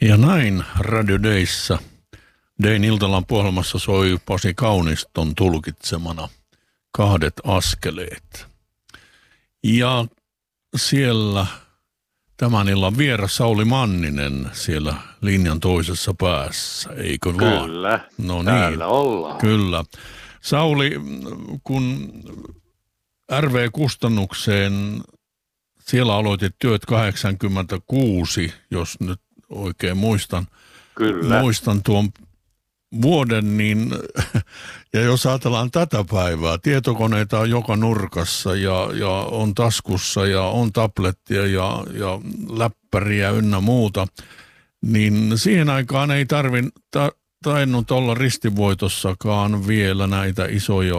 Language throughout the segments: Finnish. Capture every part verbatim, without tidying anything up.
Ja näin Radio Dayssä Dayn iltalan puhelmassa soi Pasi Kauniston tulkitsemana Kahdet askeleet. Ja siellä tämän illan vieras Sauli Manninen siellä linjan toisessa päässä, eikö vaan? Kyllä, no täällä niin, ollaan. Kyllä. Sauli, kun R V-kustannukseen siellä aloitit työt kahdeksankymmentäkuusi, jos nyt oikein muistan, Kyllä. muistan tuon vuoden, niin ja jos ajatellaan tätä päivää, tietokoneita on joka nurkassa ja, ja on taskussa ja on tablettia ja, ja läppäriä ynnä muuta, niin siihen aikaan ei tarvin, ta, tainnut olla ristivoitossakaan vielä näitä isoja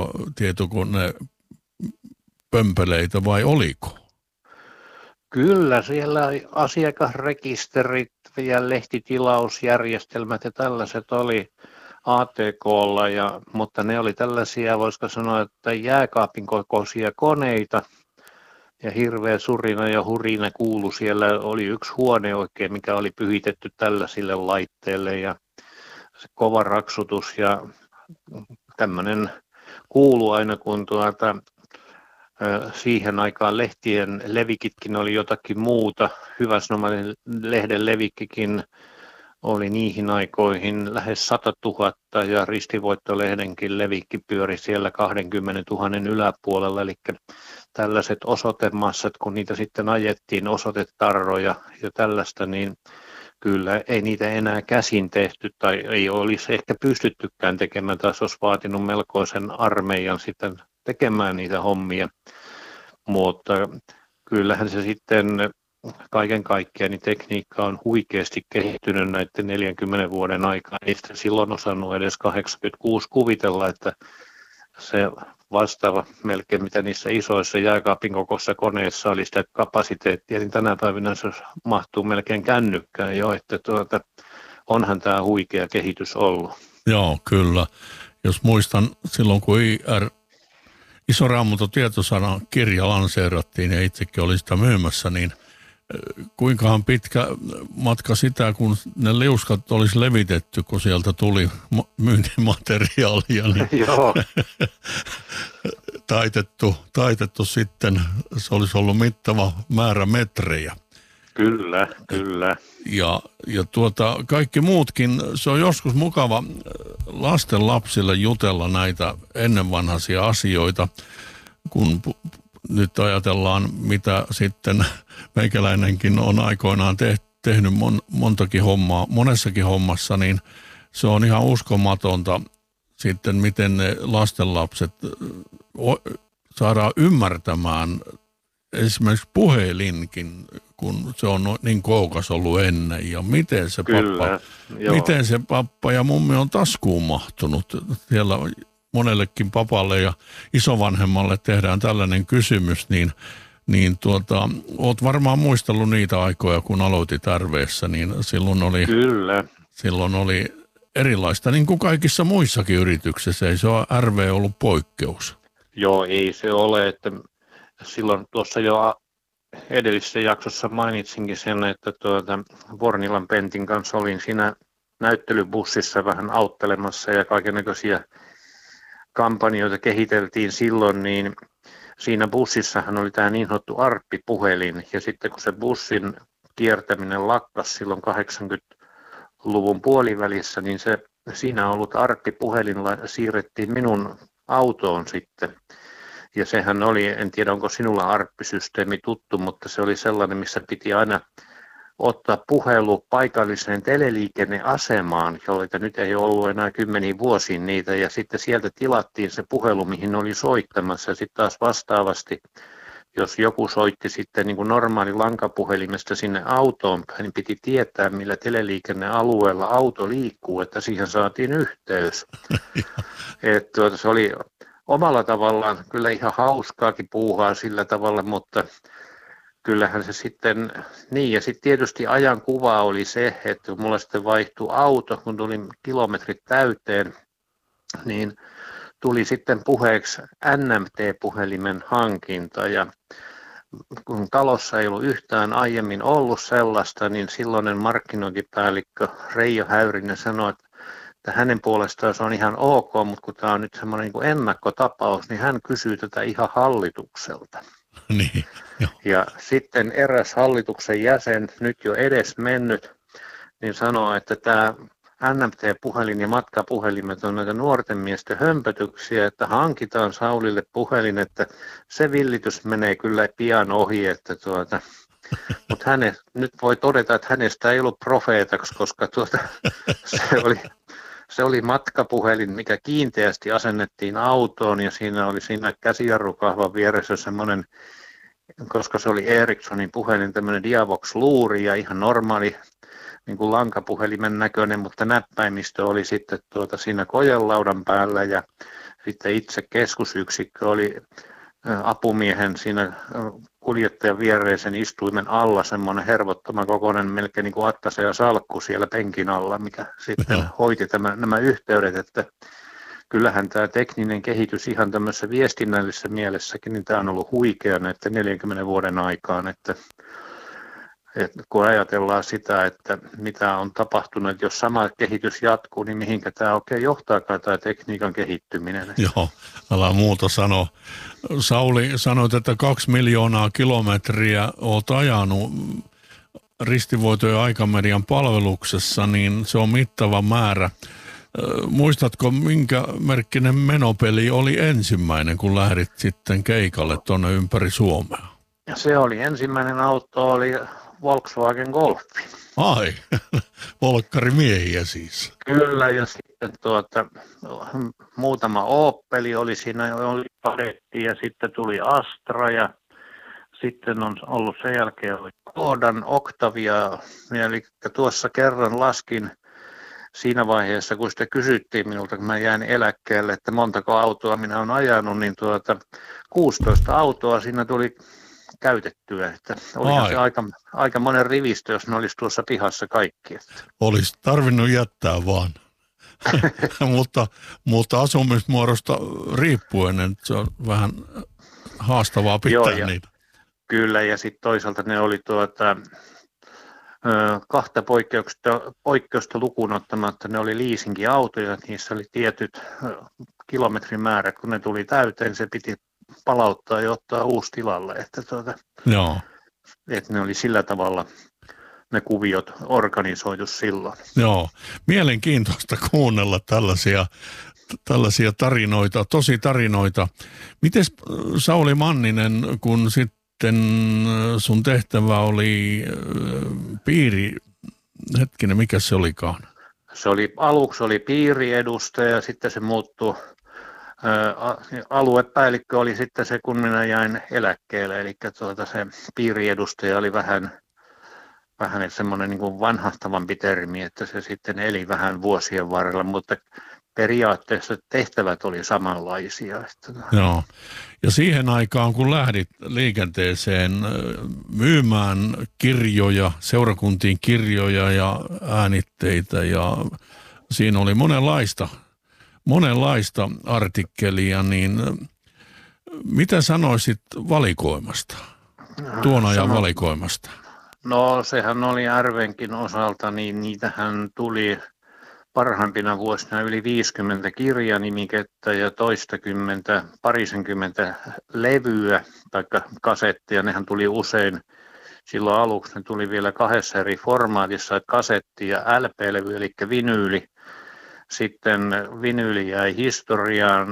tietokonepömpeleitä, vai oliko? Kyllä, siellä asiakasrekisterit ja lehtitilausjärjestelmät ja tällaiset oli A T K:lla, ja, mutta ne oli tällaisia, voisiko sanoa, että jääkaapin kokoisia koneita, ja hirveä surina ja hurina kuulu. Siellä oli yksi huone oikein, mikä oli pyhitetty tällaisille laitteille, ja se kova raksutus ja tämmöinen kuulu aina, kun tuota, siihen aikaan lehtien levikitkin oli jotakin muuta. Hyväsnomainen lehden levikkikin oli niihin aikoihin lähes sata tuhatta ja Ristivoitto-lehdenkin levikki pyöri siellä kaksikymmentätuhatta yläpuolella. Eli tällaiset osoitemassat, kun niitä sitten ajettiin, osoitetarroja ja tällaista, niin kyllä ei niitä enää käsin tehty tai ei olisi ehkä pystyttykään tekemään. Taas olisi vaatinut melkoisen armeijan sitten tekemään niitä hommia, mutta kyllähän se sitten kaiken kaikkiaan niin tekniikka on huikeasti kehittynyt näiden neljänkymmenen vuoden aikana. Ei sitä silloin osannut edes kahdeksankymmentäkuusi kuvitella, että se vastaava melkein mitä niissä isoissa jääkaapin kokoisissa koneissa oli sitä kapasiteettia, niin tänä päivänä se mahtuu melkein kännykkään jo, että tuota, onhan tämä huikea kehitys ollut. Joo, kyllä. Jos muistan silloin, kun I R Iso Raamatun tietosana kirja lanseerattiin ja itsekin oli sitä myymässä, niin kuinkahan pitkä matka sitä, kun ne liuskat olisi levitetty, kun sieltä tuli myyntimateriaalia, niin Joo. taitettu, taitettu sitten, se olisi ollut mittava määrä metrejä. Kyllä, kyllä. Ja, ja tuota, kaikki muutkin, se on joskus mukava lasten lapsille jutella näitä ennenvanhaisia asioita, kun nyt ajatellaan, mitä sitten meikäläinenkin on aikoinaan te- tehnyt mon- montakin hommaa, monessakin hommassa, niin se on ihan uskomatonta sitten, miten ne lastenlapset o- saadaan ymmärtämään esimerkiksi puhelinkin, kun se on niin koukas ollut ennen, ja miten se, pappa, miten se pappa ja mummi on taskuun mahtunut. Siellä monellekin papalle ja isovanhemmalle tehdään tällainen kysymys, niin, niin tuota, oot varmaan muistellut niitä aikoja, kun aloitit R V:ssä, niin silloin oli, Kyllä. silloin oli erilaista, niin kuin kaikissa muissakin yrityksissä. Ei se ole R V ollut poikkeus. Joo, ei se ole, että silloin tuossa jo edellisessä jaksossa mainitsinkin sen, että tuota, Vornilan Pentin kanssa olin siinä näyttelybussissa vähän auttelemassa ja kaikennäköisiä kampanjoita kehiteltiin silloin, niin siinä bussissahan oli tämä niin sanottu ARPPI-puhelin, ja sitten kun se bussin kiertäminen lakkasi silloin kahdeksankymmentäluvun puolivälissä, niin se siinä ollut ARPPI-puhelin siirrettiin minun autoon sitten. Ja sehän oli, en tiedä onko sinulla ARPPI-systeemi tuttu, mutta se oli sellainen, missä piti aina ottaa puhelu paikalliseen teleliikenneasemaan, joita nyt ei ollut enää kymmeniin vuosiin niitä, ja sitten sieltä tilattiin se puhelu, mihin oli soittamassa, ja sitten taas vastaavasti, jos joku soitti sitten niin kuin normaali lankapuhelimesta sinne autoon päin, niin piti tietää, millä teleliikennealueella auto liikkuu, että siihen saatiin yhteys. Että tuota, se oli omalla tavallaan kyllä ihan hauskaakin puuhaa sillä tavalla, mutta kyllähän se sitten, niin ja sitten tietysti ajan kuva oli se, että kun mulla sitten vaihtui auto, kun tuli kilometrit täyteen, niin tuli sitten puheeksi N M T-puhelimen hankinta ja kun talossa ei ollut yhtään aiemmin ollut sellaista, niin silloinen markkinointipäällikkö Reijo Häyrinen sanoi, että että hänen puolestaan se on ihan ok, mutta kun tämä on nyt semmoinen niin kuin ennakkotapaus, niin hän kysyy tätä ihan hallitukselta. Niin, jo. Ja sitten eräs hallituksen jäsen, nyt jo edes mennyt, niin sanoo, että tämä N M T-puhelin ja matkapuhelimet on näitä nuorten miesten hömpötyksiä, että hankitaan Saulille puhelin, että se villitys menee kyllä pian ohi, että tuota, mutta häne, nyt voi todeta, että hänestä ei ollut profeetaksi, koska tuota, se oli... Se oli matkapuhelin, mikä kiinteästi asennettiin autoon ja siinä oli siinä käsijarrukahvan vieressä semmoinen, koska se oli Ericssonin puhelin, tämmöinen Diavox-luuri ja ihan normaali niin kuin lankapuhelimen näköinen, mutta näppäimistö oli sitten tuota siinä kojelaudan päällä ja sitten itse keskusyksikkö oli apumiehen siinä kuljettajan viereisen istuimen alla semmoinen hervottoman kokoinen melkein niin kuin attase ja salkku siellä penkin alla, mikä sitten Joo. hoiti tämän, nämä yhteydet, että kyllähän tämä tekninen kehitys ihan tämmöisessä viestinnällisessä mielessäkin, niin tämä on ollut huikea näiden neljänkymmenen vuoden aikaan, että, että kun ajatellaan sitä, että mitä on tapahtunut, että jos sama kehitys jatkuu, niin mihinkä tämä oikein johtaakaan tämä tekniikan kehittyminen. Joo, älä muuta sano. Sauli, sanoit, että kaksi miljoonaa kilometriä olet ajanut ristivoitojen aikamedian palveluksessa, niin se on mittava määrä. Muistatko, minkä merkkinen menopeli oli ensimmäinen, kun lähdit sitten keikalle tuonne ympäri Suomea? Se oli ensimmäinen auto, oli Volkswagen Golfi. Ai, volkkarimiehiä siis. Kyllä, ja sitten tuota, muutama Opeli oli siinä, oli Padetti, ja sitten tuli Astra, ja sitten on ollut sen jälkeen oli Kodan Octavia, eli tuossa kerran laskin siinä vaiheessa, kun sitä kysyttiin minulta, kun mä jäin eläkkeelle, että montako autoa minä olen ajanut, niin tuota, kuusitoista autoa siinä tuli käytettyä, että olihan se aika, aika monen rivistö, jos ne olisi tuossa pihassa kaikki. Että. Olisi tarvinnut jättää vaan, mutta, mutta asumismuodosta riippuen, että se on vähän haastavaa pitää Joo, ja, niitä. Kyllä, ja sitten toisaalta ne oli tuota, kahta poikkeusta, poikkeusta lukuun ottamatta, ne oli leasing-autoja, niissä oli tietyt kilometrimäärät, kun ne tuli täyteen, se piti palauttaa ja ottaa uusi tilalle, että, tuota, Joo. että ne oli sillä tavalla ne kuviot organisoitu silloin. Joo, mielenkiintoista kuunnella tällaisia, tällaisia tarinoita, tosi tarinoita. Mites Sauli Manninen, kun sitten sun tehtävä oli piiri, hetkinen, mikä se olikaan? Se oli, aluksi oli piiriedustaja ja sitten se muuttui. Aluepäällikkö oli sitten se, kun minä jäin eläkkeelle, eli tuota se piiriedustaja oli vähän, vähän semmoinen niin kuin vanhahtavampi termi, että se sitten eli vähän vuosien varrella, mutta periaatteessa tehtävät oli samanlaisia. Joo, ja siihen aikaan, kun lähdit liikenteeseen myymään kirjoja, seurakuntiin kirjoja ja äänitteitä, ja siinä oli monenlaista, monenlaista artikkelia, niin mitä sanoisit valikoimasta, tuon ajan Sano, valikoimasta? No sehän oli Järvenkin osalta, niin niitähän tuli parhaimpina vuosina yli viisikymmentä kirjanimikettä ja toistakymmentä, parisenkymmentä levyä tai kasettia. Nehän tuli usein, silloin aluksi ne tuli vielä kahdessa eri formaatissa, että kasetti ja L P-levy, eli vinyyli. Sitten vinyyli jäi historiaan